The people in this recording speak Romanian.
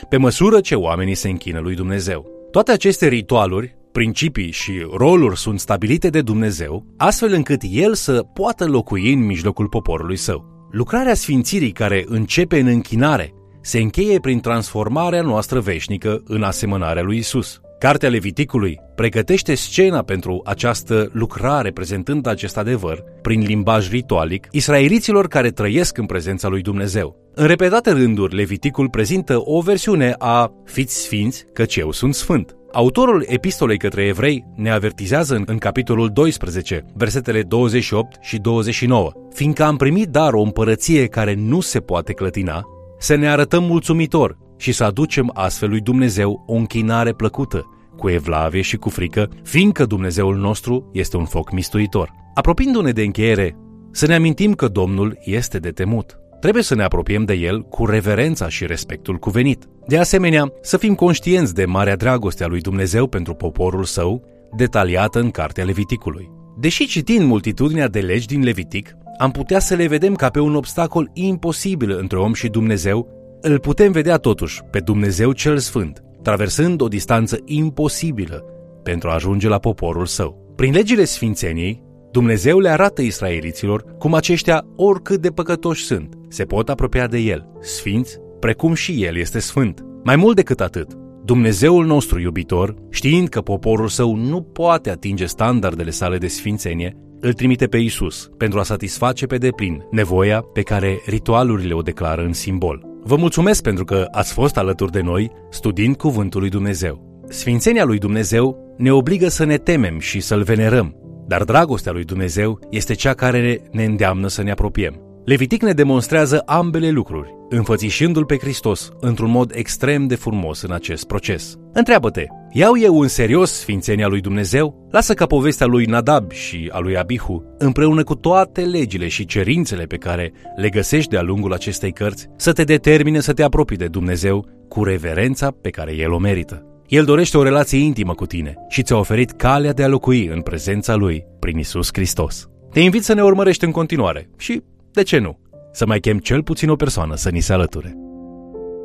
pe măsură ce oamenii se închină lui Dumnezeu. Toate aceste ritualuri, principii și roluri sunt stabilite de Dumnezeu, astfel încât El să poată locui în mijlocul poporului Său. Lucrarea sfințirii care începe în închinare se încheie prin transformarea noastră veșnică în asemănarea lui Isus. Cartea Leviticului pregătește scena pentru această lucrare, prezentând acest adevăr prin limbaj ritualic israeliților care trăiesc în prezența lui Dumnezeu. În repetate rânduri, Leviticul prezintă o versiune a "Fiți sfinți, căci eu sunt sfânt". Autorul epistolei către evrei ne avertizează în capitolul 12, versetele 28 și 29. Fiindcă am primit dar o împărăție care nu se poate clătina, să ne arătăm mulțumitori și să aducem astfel lui Dumnezeu o închinare plăcută, cu evlavie și cu frică, fiindcă Dumnezeul nostru este un foc mistuitor. Apropiindu-ne de încheiere, să ne amintim că Domnul este de temut. Trebuie să ne apropiem de El cu reverența și respectul cuvenit. De asemenea, să fim conștienți de marea dragoste a lui Dumnezeu pentru poporul Său, detaliată în Cartea Leviticului. Deși citind multitudinea de legi din Levitic, am putea să le vedem ca pe un obstacol imposibil între om și Dumnezeu, îl putem vedea totuși pe Dumnezeu cel Sfânt, traversând o distanță imposibilă pentru a ajunge la poporul Său. Prin legile sfințeniei, Dumnezeu le arată israeliților cum aceștia, oricât de păcătoși sunt, se pot apropia de El, sfinți, precum și El este sfânt. Mai mult decât atât, Dumnezeul nostru iubitor, știind că poporul Său nu poate atinge standardele sale de sfințenie, îl trimite pe Isus pentru a satisface pe deplin nevoia pe care ritualurile o declară în simbol. Vă mulțumesc pentru că ați fost alături de noi studiind Cuvântul lui Dumnezeu. Sfințenia lui Dumnezeu ne obligă să ne temem și să-L venerăm, dar dragostea lui Dumnezeu este cea care ne îndeamnă să ne apropiem. Levitic ne demonstrează ambele lucruri, înfățișându-L pe Hristos într-un mod extrem de frumos în acest proces. Întreabă-te, iau eu în serios sfințenia lui Dumnezeu? Lasă ca povestea lui Nadab și a lui Abihu, împreună cu toate legile și cerințele pe care le găsești de-a lungul acestei cărți, să te determine să te apropii de Dumnezeu cu reverența pe care El o merită. El dorește o relație intimă cu tine și ți-a oferit calea de a locui în prezența Lui prin Isus Hristos. Te invit să ne urmărești în continuare și, de ce nu, să mai chem cel puțin o persoană să ni se alăture.